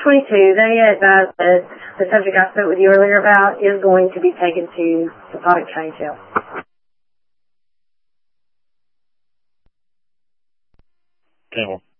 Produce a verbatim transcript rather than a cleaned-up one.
twenty-two, they advised that the subject I spoke with you earlier about is going to be taken to the Potomac County Jail. Okay, well,